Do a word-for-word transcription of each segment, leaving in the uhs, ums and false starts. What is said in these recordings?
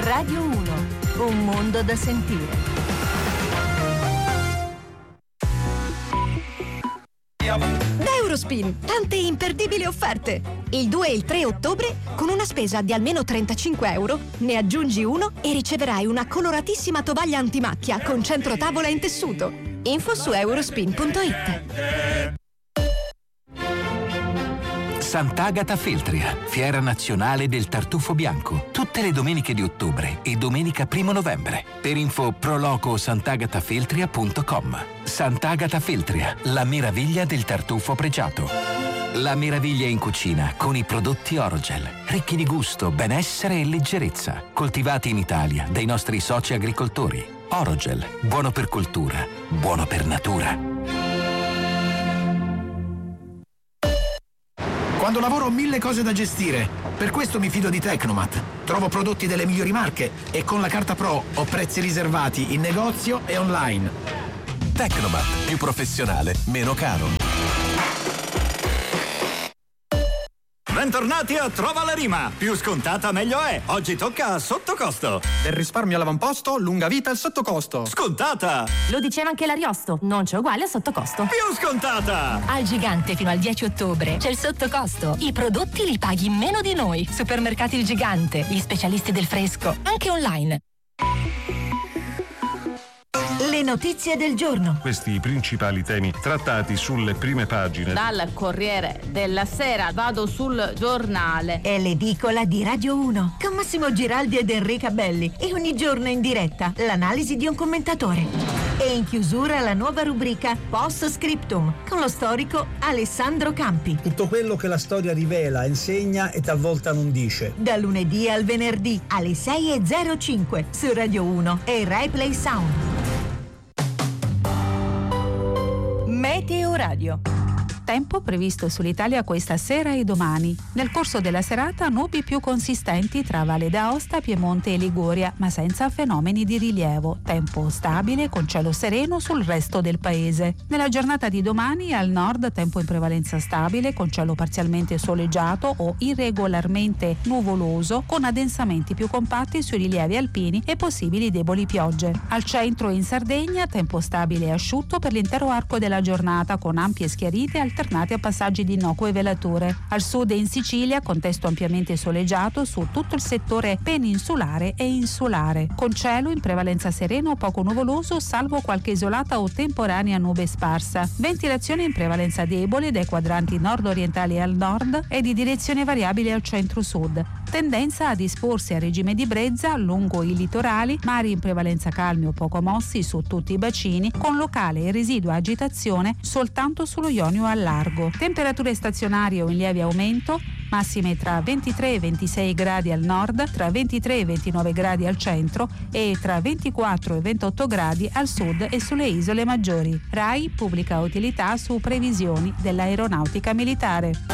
Radio uno, un mondo da sentire. Da Eurospin, tante imperdibili offerte. Il due e il tre ottobre, con una spesa di almeno trentacinque euro, ne aggiungi uno e riceverai una coloratissima tovaglia antimacchia con centrotavola in tessuto. Info su eurospin punto it. Sant'Agata Feltria, fiera nazionale del tartufo bianco, tutte le domeniche di ottobre e domenica primo novembre. Per info proloco sant'agatafeltria punto com. Sant'Agata Feltria, la meraviglia del tartufo pregiato. La meraviglia in cucina con i prodotti Orogel, ricchi di gusto, benessere e leggerezza, coltivati in Italia dai nostri soci agricoltori. Orogel, buono per cultura, buono per natura. Quando lavoro ho mille cose da gestire, per questo mi fido di Tecnomat. Trovo prodotti delle migliori marche e con la carta Pro ho prezzi riservati in negozio e online. Tecnomat, più professionale, meno caro. Bentornati a Trova la Rima. Più scontata meglio è. Oggi tocca a sottocosto. Del risparmio all'avamposto, lunga vita al sottocosto. Scontata. Lo diceva anche l'Ariosto, non c'è uguale a sottocosto. Più scontata. Al Gigante fino al dieci ottobre c'è il sottocosto. I prodotti li paghi meno di noi. Supermercati Il Gigante, gli specialisti del fresco, anche online. Le notizie del giorno. Questi i principali temi trattati sulle prime pagine. Dal Corriere della Sera vado sul Giornale. È l'edicola di Radio uno con Massimo Giraldi ed Enrica Belli e ogni giorno in diretta l'analisi di un commentatore. E in chiusura la nuova rubrica Post Scriptum con lo storico Alessandro Campi. Tutto quello che la storia rivela, insegna e talvolta non dice. Da lunedì al venerdì alle sei e zero cinque su Radio uno e Rai Play Sound. Meteo Radio. Tempo previsto sull'Italia questa sera e domani. Nel corso della serata nubi più consistenti tra Valle d'Aosta, Piemonte e Liguria, ma senza fenomeni di rilievo. Tempo stabile con cielo sereno sul resto del paese. Nella giornata di domani al nord tempo in prevalenza stabile con cielo parzialmente soleggiato o irregolarmente nuvoloso con addensamenti più compatti sui rilievi alpini e possibili deboli piogge. Al centro e in Sardegna tempo stabile e asciutto per l'intero arco della giornata con ampie schiarite alternate a passaggi di innocue velature. Al sud e in Sicilia contesto ampiamente soleggiato su tutto il settore peninsulare e insulare, con cielo in prevalenza sereno o poco nuvoloso salvo qualche isolata o temporanea nube sparsa. Ventilazione in prevalenza debole dai quadranti nord-orientali al nord e di direzione variabile al centro-sud. Tendenza a disporsi a regime di brezza lungo i litorali, mari in prevalenza calmi o poco mossi su tutti i bacini, con locale e residua agitazione soltanto sullo Ionio al largo. Temperature stazionarie o in lieve aumento, massime tra ventitré e ventisei gradi al nord, tra ventitré e ventinove gradi al centro e tra ventiquattro e ventotto gradi al sud e sulle isole maggiori. RAI pubblica utilità su previsioni dell'aeronautica militare.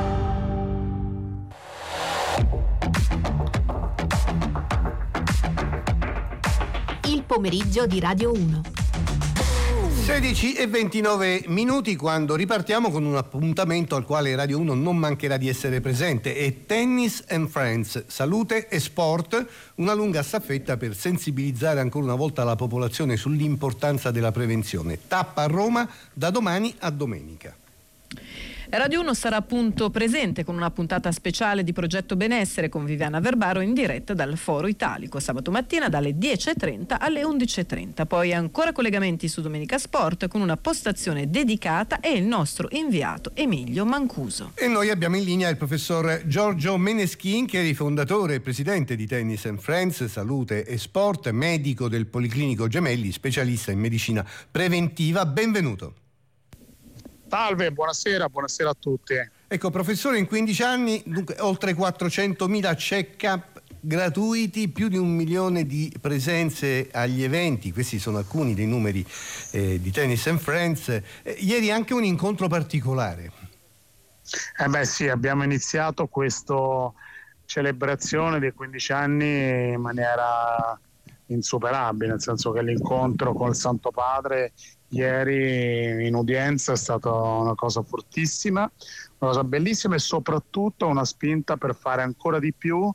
Il pomeriggio di Radio uno. sedici e ventinove minuti quando ripartiamo con un appuntamento al quale Radio uno non mancherà di essere presente. È Tennis and Friends, salute e sport, una lunga staffetta per sensibilizzare ancora una volta la popolazione sull'importanza della prevenzione. Tappa a Roma da domani a domenica. Radio uno sarà appunto presente con una puntata speciale di Progetto Benessere con Viviana Verbaro in diretta dal Foro Italico sabato mattina dalle dieci e trenta alle undici e trenta. Poi ancora collegamenti su Domenica Sport con una postazione dedicata e il nostro inviato Emilio Mancuso. E noi abbiamo in linea il professor Giorgio Meneschin, che è il fondatore e presidente di Tennis and Friends, salute e sport, medico del Policlinico Gemelli, specialista in medicina preventiva. Benvenuto. Salve, buonasera, buonasera a tutti. Ecco, professore, in quindici anni, dunque, oltre quattrocentomila check-up gratuiti, più di un milione di presenze agli eventi, questi sono alcuni dei numeri eh, di Tennis and Friends. Eh, ieri anche un incontro particolare. Eh beh sì, abbiamo iniziato questa celebrazione dei quindici anni in maniera insuperabile, nel senso che l'incontro col Santo Padre ieri in udienza è stata una cosa fortissima, una cosa bellissima e soprattutto una spinta per fare ancora di più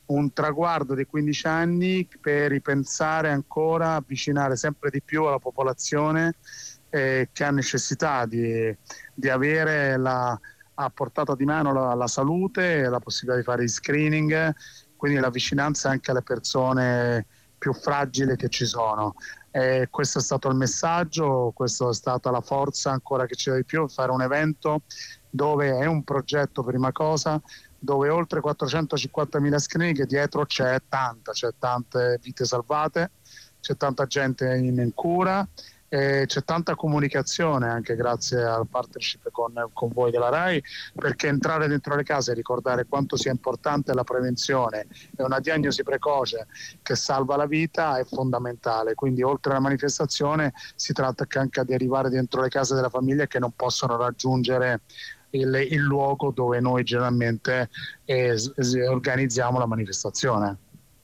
un traguardo di quindici anni per ripensare ancora, avvicinare sempre di più alla popolazione eh, che ha necessità di, di avere la, a portata di mano la, la salute, la possibilità di fare il screening, quindi la vicinanza anche alle persone più fragili che ci sono. Eh, questo è stato il messaggio, questa è stata la forza ancora che c'è di più, fare un evento dove è un progetto prima cosa, dove oltre quattrocentocinquantamila screening, dietro c'è tanta, c'è tante vite salvate, c'è tanta gente in, in cura, e c'è tanta comunicazione anche grazie al partnership con, con voi della RAI, perché entrare dentro le case e ricordare quanto sia importante la prevenzione e una diagnosi precoce che salva la vita è fondamentale. Quindi oltre alla manifestazione si tratta anche di arrivare dentro le case delle famiglie che non possono raggiungere il, il luogo dove noi generalmente eh, organizziamo la manifestazione.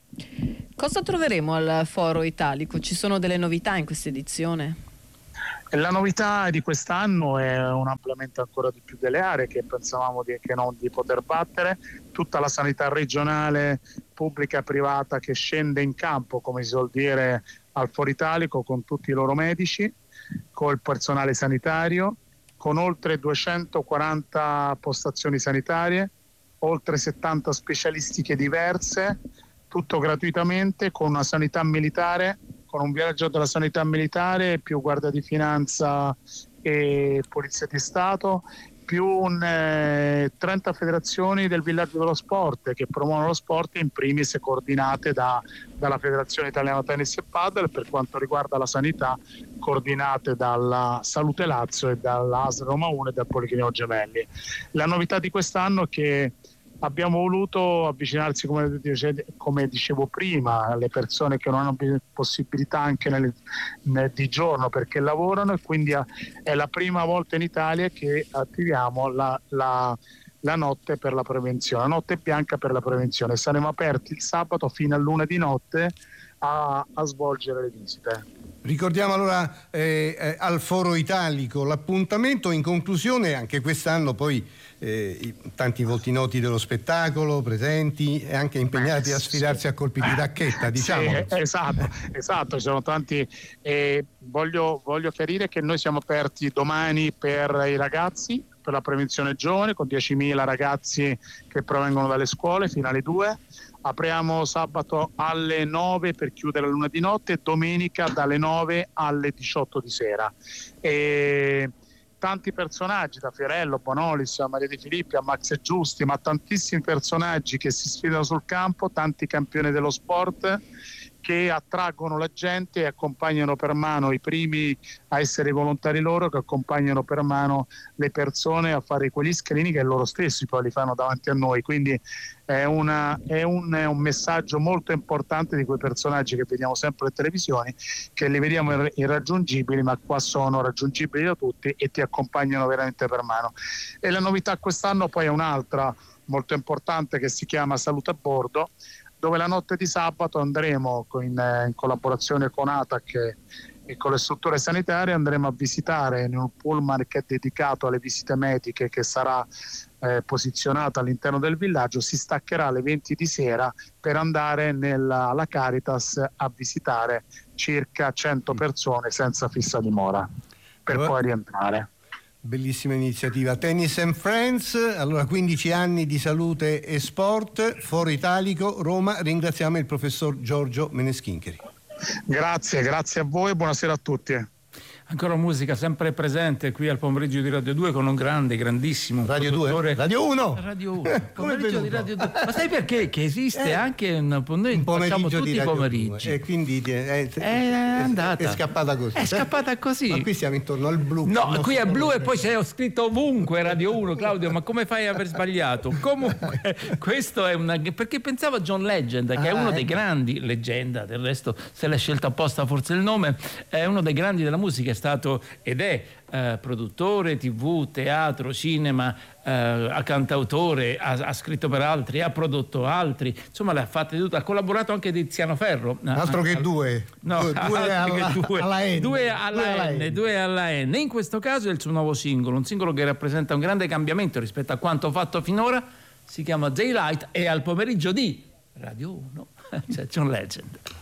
Cosa troveremo al Foro Italico? Ci sono delle novità in questa edizione? La novità di quest'anno è un ampliamento ancora di più delle aree che pensavamo di, che non di poter battere, tutta la sanità regionale, pubblica e privata che scende in campo, come si suol dire, al Foro Italico con tutti i loro medici, con il personale sanitario, con oltre duecentoquaranta postazioni sanitarie, oltre settanta specialistiche diverse, tutto gratuitamente, con una sanità militare, con un viaggio della sanità militare, più Guardia di Finanza e Polizia di Stato, più un, eh, trenta federazioni del villaggio dello sport che promuovono lo sport, in primis coordinate da, dalla Federazione Italiana Tennis e Padel, per quanto riguarda la sanità coordinate dalla Salute Lazio e dall'A S L Roma uno e dal Policlinico Gemelli. La novità di quest'anno è che abbiamo voluto avvicinarsi, come, dice, come dicevo prima, alle persone che non hanno possibilità anche nel, nel, di giorno perché lavorano, e quindi è la prima volta in Italia che attiviamo la, la, la notte per la prevenzione, la notte bianca per la prevenzione. Saremo aperti il sabato fino a luna di notte a, a svolgere le visite. Ricordiamo allora eh, eh, al Foro Italico l'appuntamento. In conclusione, anche quest'anno poi eh, i, tanti volti noti dello spettacolo presenti e anche impegnati a sfidarsi a colpi di racchetta, diciamo. Sì, esatto, esatto, ci sono tanti. Eh, voglio, voglio chiarire che noi siamo aperti domani per i ragazzi, per la prevenzione giovane, con diecimila ragazzi che provengono dalle scuole fino alle due. Apriamo sabato alle nove per chiudere la luna di notte e domenica dalle nove alle diciotto di sera. E tanti personaggi, da Fiorello, Bonolis, a Maria De Filippi, a Max e Giusti, ma tantissimi personaggi che si sfidano sul campo, tanti campioni dello sport che attraggono la gente e accompagnano per mano i primi a essere volontari loro, che accompagnano per mano le persone a fare quegli screening che loro stessi poi li fanno davanti a noi. Quindi è, una, è, un, è un messaggio molto importante di quei personaggi che vediamo sempre alle televisioni, che li vediamo irraggiungibili, ma qua sono raggiungibili da tutti e ti accompagnano veramente per mano. E la novità quest'anno poi è un'altra molto importante che si chiama Salute a Bordo, dove la notte di sabato andremo in, in collaborazione con A T A C e con le strutture sanitarie, andremo a visitare in un pullman che è dedicato alle visite mediche, che sarà eh, posizionato all'interno del villaggio. Si staccherà alle venti di sera per andare nella, alla Caritas a visitare circa cento persone senza fissa dimora, per oh. poi rientrare. Bellissima iniziativa. Tennis and Friends, allora quindici anni di salute e sport, Foro Italico, Roma. Ringraziamo il professor Giorgio Meneschincheri. Grazie, grazie a voi e buonasera a tutti. Ancora musica sempre presente qui al pomeriggio di Radio due con un grande, grandissimo Radio due? Radio uno? Radio uno. Pomeriggio di Radio due. Ma sai perché? Che esiste eh, anche un, noi un pomeriggio facciamo tutti i pomeriggi. E quindi è, è, è andata. È scappata così. È scappata così. Ma qui siamo intorno al blu. No, qui è blu e poi c'è scritto ovunque Radio uno. Claudio, ma come fai a aver sbagliato? Comunque, questo è una. Perché pensavo a John Legend, che ah, è uno eh. dei grandi, leggenda, del resto se l'ha scelto apposta forse il nome, è uno dei grandi della musica. Stato ed è eh, produttore tivù, teatro, cinema, eh, cantautore, ha, ha scritto per altri, ha prodotto altri, insomma le ha fatte tutte, ha collaborato anche di Tiziano Ferro. Altro che due, no, due, due, alla, che due, alla N, due alla due alla N, N, due alla N. In questo caso è il suo nuovo singolo, un singolo che rappresenta un grande cambiamento rispetto a quanto fatto finora, si chiama Daylight e al pomeriggio di Radio uno, c'è John Legend.